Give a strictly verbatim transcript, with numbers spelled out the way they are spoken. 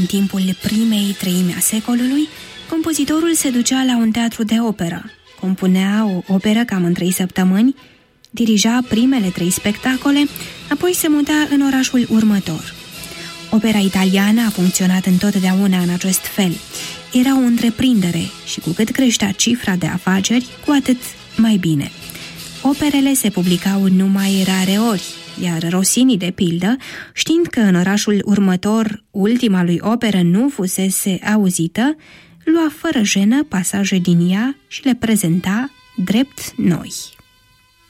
timpul primei treimi a secolului, compozitorul se ducea la un teatru de operă, compunea o operă cam în trei săptămâni, dirija primele trei spectacole, apoi se muta în orașul următor. Opera italiană a funcționat întotdeauna în acest fel. Era o întreprindere și cu cât creștea cifra de afaceri, cu atât mai bine. Operele se publicau numai rare ori, iar Rossini, de pildă, știind că în orașul următor ultima lui operă nu fusese auzită, lua fără jenă pasaje din ea și le prezenta drept noi.